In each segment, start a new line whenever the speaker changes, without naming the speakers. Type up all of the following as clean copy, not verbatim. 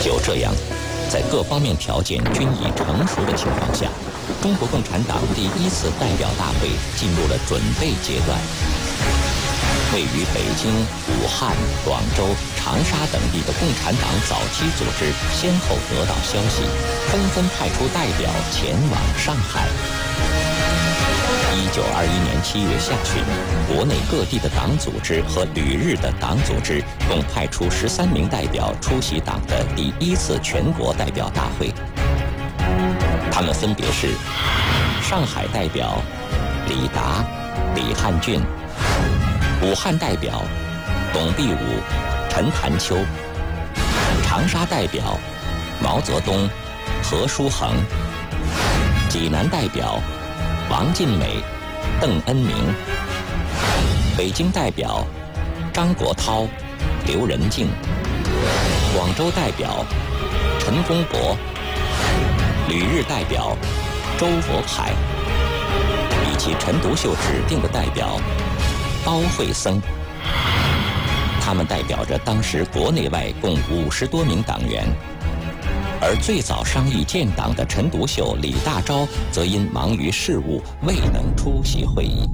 就这样，在各方面条件均已成熟的情况下，中国共产党第1次代表大会进入了准备阶段。位于北京、武汉、广州、长沙等地的共产党早期组织先后得到消息，纷纷派出代表前往上海。1921年7月下旬，国内各地的党组织和旅日的党组织共派出13名代表出席党的第1次全国代表大会。他们分别是上海代表李达、李汉俊，武汉代表董必武、陈潭秋，长沙代表毛泽东、何书衡，济南代表王尽美、邓恩铭，北京代表张国焘、刘仁静，广州代表陈公博，旅日代表周佛海，以及陈独秀指定的代表包惠僧。他们代表着当时国内外共50多名党员，而最早商议建党的陈独秀、李大钊则因忙于事务未能出席会议。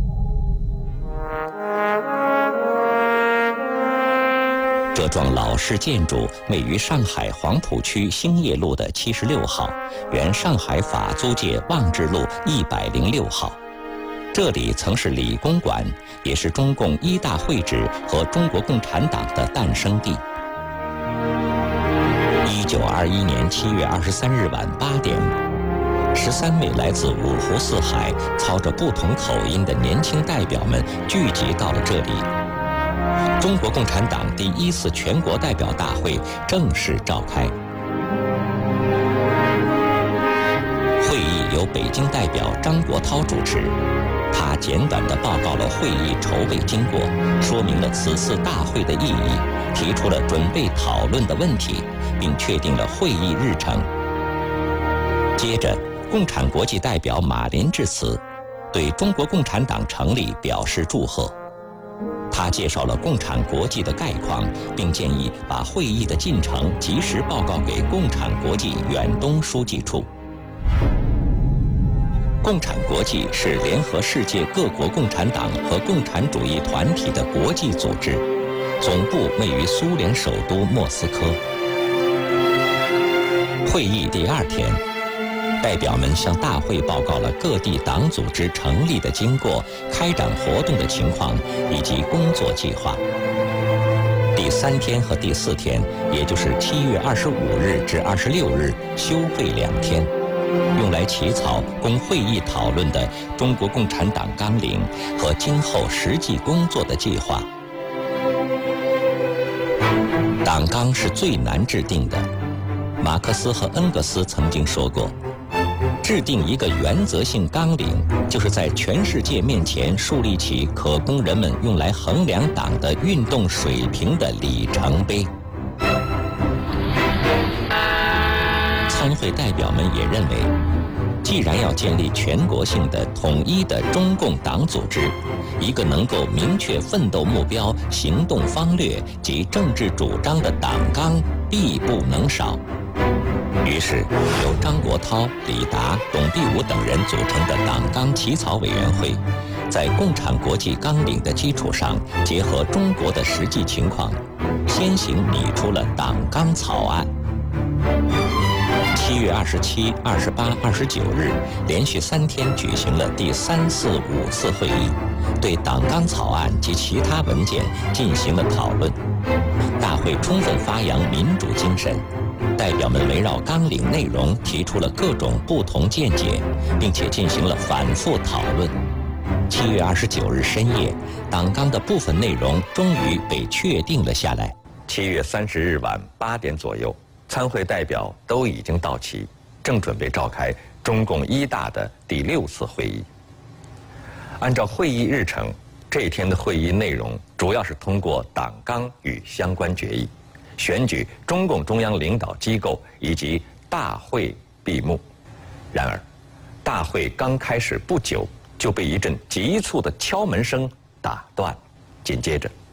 这幢老式建筑位于上海黄浦区兴业路的76号，原上海法租界望志路106号。这里曾是理工馆，也是中共1大会址和中国共产党的诞生地。1921年7月23日晚8点，13位来自五湖四海、操着不同口音的年轻代表们聚集到了这里。中国共产党第1次全国代表大会正式召开。会议由北京代表张国焘主持。他简短地报告了会议筹备经过，说明了此次大会的意义，提出了准备讨论的问题，并确定了会议日程。接着，共产国际代表马林致辞，对中国共产党成立表示祝贺。他介绍了共产国际的概况，并建议把会议的进程及时报告给共产国际远东书记处。共产国际是联合世界各国共产党和共产主义团体的国际组织，总部位于苏联首都莫斯科。会议第2天，代表们向大会报告了各地党组织成立的经过、开展活动的情况以及工作计划。第3天和第4天，也就是7月25日至26日，休会2天。用来起草供会议讨论的中国共产党纲领和今后实际工作的计划。党纲是最难制定的，马克思和恩格斯曾经说过，制定一个原则性纲领，就是在全世界面前树立起可供人们用来衡量党的运动水平的里程碑。参会代表们也认为，既然要建立全国性的统一的中共党组织，一个能够明确奋斗目标、行动方略及政治主张的党纲必不能少。于是，由张国焘、李达、董必武等人组成的党纲起草委员会，在共产国际纲领的基础上，结合中国的实际情况，先行拟出了党纲草案。7月27、28、29日，连续3天举行了第3、4、5次会议，对党纲草案及其他文件进行了讨论。大会充分发扬民主精神，代表们围绕纲领内容提出了各种不同见解，并且进行了反复讨论。7月29日深夜，党纲的部分内容终于被确定了下来。7月30日晚8点左右，参会代表都已经到齐，正准备召开中共1大的第6次会议。按照会议日程，这一天的会议内容主要是通过党纲与相关决议，选举中共中央领导机构以及大会闭幕。然而，大会刚开始不久就被一阵急促的敲门声打断，紧接着